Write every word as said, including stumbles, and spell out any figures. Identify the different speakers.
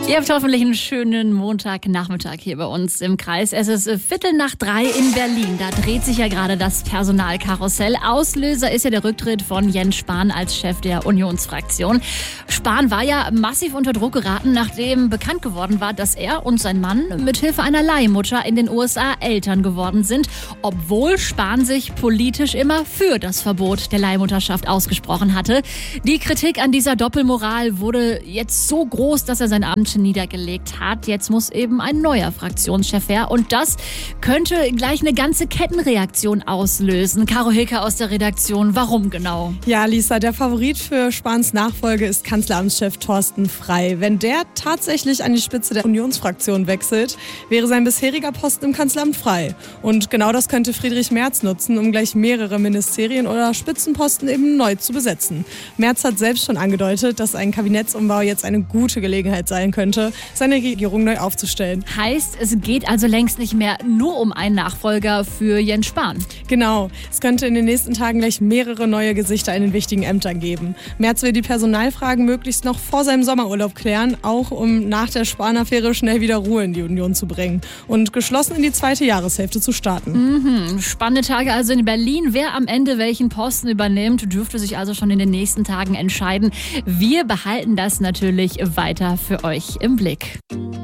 Speaker 1: Ihr habt hoffentlich einen schönen Montagnachmittag hier bei uns im Kreis. Es ist Viertel nach drei in Berlin. Da dreht sich ja gerade das Personalkarussell. Auslöser ist ja der Rücktritt von Jens Spahn als Chef der Unionsfraktion. Spahn war ja massiv unter Druck geraten, nachdem bekannt geworden war, dass er und sein Mann mithilfe einer Leihmutter in den U S A Eltern geworden sind, obwohl Spahn sich politisch immer für das Verbot der Leihmutterschaft ausgesprochen hatte. Die Kritik an dieser Doppelmoral wurde jetzt so groß, dass er sein Amt niedergelegt hat. Jetzt muss eben ein neuer Fraktionschef her und das könnte gleich eine ganze Kettenreaktion auslösen. Caro Hilke aus der Redaktion, warum genau?
Speaker 2: Ja, Lisa, der Favorit für Spahns Nachfolge ist Kanzleramtschef Thorsten Frey. Wenn der tatsächlich an die Spitze der Unionsfraktion wechselt, wäre sein bisheriger Posten im Kanzleramt frei. Und genau das könnte Friedrich Merz nutzen, um gleich mehrere Ministerien oder Spitzenposten eben neu zu besetzen. Merz hat selbst schon angedeutet, dass ein Kabinettsumbau jetzt eine gute Gelegenheit sein könnte, seine Regierung neu aufzustellen.
Speaker 1: Heißt, es geht also längst nicht mehr nur um einen Nachfolger für Jens Spahn.
Speaker 2: Genau. Es könnte in den nächsten Tagen gleich mehrere neue Gesichter in den wichtigen Ämtern geben. Merz will die Personalfragen möglichst noch vor seinem Sommerurlaub klären, auch um nach der Spahn-Affäre schnell wieder Ruhe in die Union zu bringen und geschlossen in die zweite Jahreshälfte zu starten.
Speaker 1: Mhm. Spannende Tage also in Berlin. Wer am Ende welchen Posten übernimmt, dürfte sich also schon in den nächsten Tagen entscheiden. Wir behalten das natürlich weiter für euch im Blick.